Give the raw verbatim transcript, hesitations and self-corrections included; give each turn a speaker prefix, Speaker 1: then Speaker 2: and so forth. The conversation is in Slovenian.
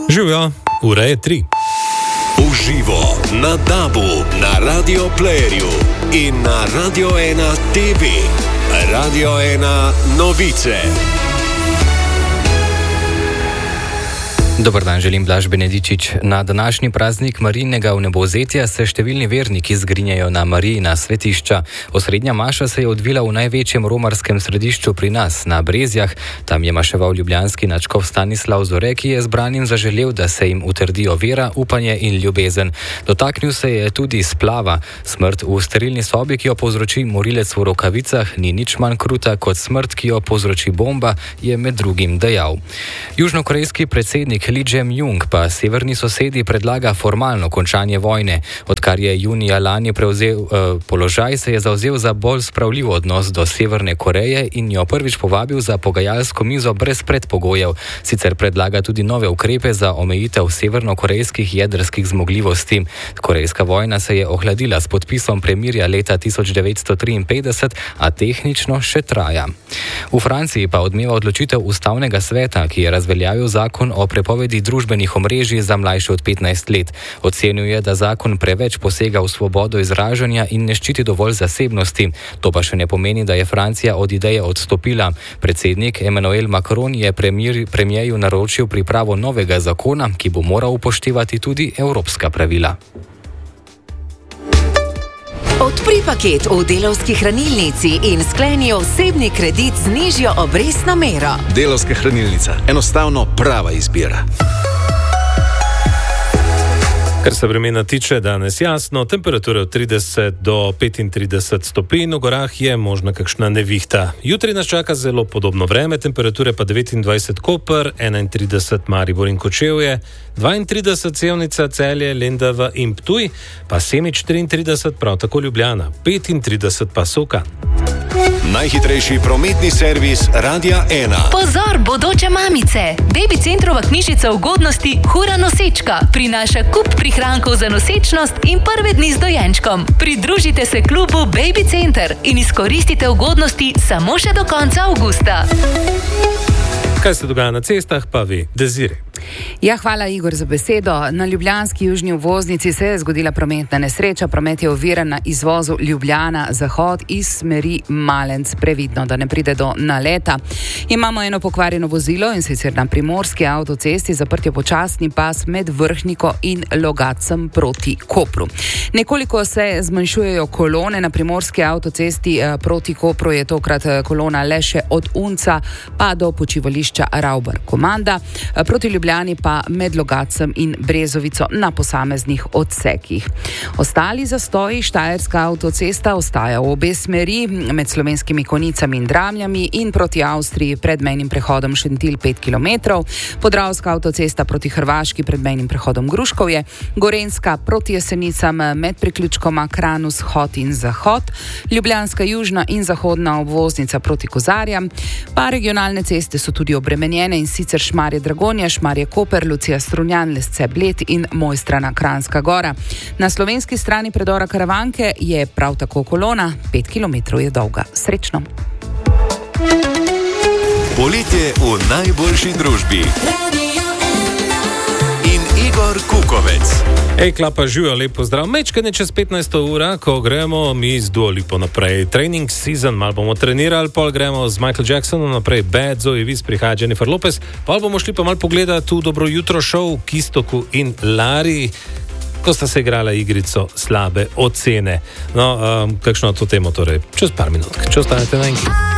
Speaker 1: Živijo, ura je tri.
Speaker 2: Uživo na DAB-u, na Radio Playerju in na Radio ena T V. Radio ena novice.
Speaker 3: Dobar dan, želim Blaž Benedičič. Na današnji praznik Marijinega vnebovzetja se številni verniki zgrinjajo na Marijina svetišča. Osrednja maša se je odvila v največjem romarskem središču pri nas, na Brezjah. Tam je maševal ljubljanski nadškof Stanislav Zore, ki je zbranim zaželel, da se jim utrdijo vera, upanje in ljubezen. Dotaknil se je tudi splava. Smrt v sterilni sobi, ki jo povzroči morilec v rokavicah, ni nič manj kruta kot smrt, ki jo povzroči bomba, je med drugim dejal. Južnokorejski predsednik Lee Jae-myung pa severni sosedi predlaga formalno končanje vojne. Odkar je junija lani prevzel eh, položaj, se je zavzel za bolj spravljiv odnos do Severne Koreje in jo prvič povabil za pogajalsko mizo brez predpogojev. Sicer predlaga tudi nove ukrepe za omejitev severnokorejskih jedrskih zmogljivosti. Korejska vojna se je ohladila s podpisom premirja leta tisoč devetsto triinpetdeset, a tehnično še traja. V Franciji pa odmeva odločitev ustavnega sveta, ki je razveljavil zakon o prepovedi družbenih omrežij za mlajše od petnajst let. Ocenil je, da zakon preveč posega v svobodo izražanja in ne ščiti dovolj zasebnosti. To pa še ne pomeni, da je Francija od ideje odstopila. Predsednik Emmanuel Macron je premier, premierju naročil pripravo novega zakona, ki bo moral upoštevati tudi evropska pravila.
Speaker 4: Odpri paket v Delavski hranilnici in skleni osebni kredit z nižjo obrestno mero.
Speaker 5: Delavska hranilnica. Enostavno prava izbira.
Speaker 1: Kar se vremena tiče, danes jasno, temperature od trideset do petintrideset stopinj, v gorah je možna kakšna nevihta. Jutri nas čaka zelo podobno vreme, temperature pa devetindvajset Koper, enaintrideset Maribor in Kočevje, dvaintrideset Sevnica, Celje, Lendava in Ptuj, pa Semič triintrideset, prav tako Ljubljana, petintrideset pa Sokan.
Speaker 2: Najhitrejši prometni servis Radia ena.
Speaker 6: Pozor, bodoče mamice! Baby Centrova knjižica ugodnosti Hura nosečka prinaša kup prihrankov za nosečnost in prve dni z dojenčkom. Pridružite se klubu Baby Center in izkoristite ugodnosti samo še do konca avgusta.
Speaker 1: Kaj se dogaja na cestah, pa vi, Dezire.
Speaker 7: Ja, hvala Igor za besedo. Na ljubljanski južni uvoznici se je zgodila prometna nesreča. Promet je oviran na izvozu Ljubljana-Zahod iz smeri Malenc. Previdno, da ne pride do naleta. Imamo eno pokvarjeno vozilo in sicer na primorski avtocesti zaprt je počasni pas med Vrhniko in Logacem proti Kopru. Nekoliko se zmanjšujejo kolone na primorski avtocesti proti Kopru, je tokrat kolona le še od Unca pa do počivališča Ravbar Komanda. Proti Ljubljani pa med Logacem in Brezovico na posameznih odsekih. Ostali zastoji, Štajerska avtocesta ostaja v obe smeri med Slovenskimi Konjicami in Dramljami in proti Avstriji pred mejnim prehodom Šentilj pet kilometrov, Podravska avtocesta proti Hrvaški pred mejnim prehodom Gruškovje, Gorenjska proti Jesenicam med priključkoma Kranus, Hod in Zahod, Ljubljanska južna in zahodna obvoznica proti Kozarjam, pa regionalne ceste so tudi obremenjene in sicer Šmarje Dragonja, Šmarje Koper, Lucija Strunjan, Lesce Bled in Mojstrana Kranjska Gora. Na slovenski strani predora Karavanke je prav tako kolona, pet kilometrov je dolga. Srečno!
Speaker 2: Poletje v najboljši družbi. In Igor Kukovec.
Speaker 1: Ej, klapa, živijo, lepo zdrav. Mečkanje čez petnajsto ura, ko gremo mi z Dua Lipo naprej. Training season, malo bomo trenirali, pol gremo z Michael Jacksonom naprej, Bad, Zoe Wiz, prihaja Jennifer Lopez, pol bomo šli pa malo pogledati v Dobro jutro show Kistoku in Lari, ko sta se igrala igrico slabe ocene. No, um, kakšno to temo torej? Čez par minut. Če ostanete na enki.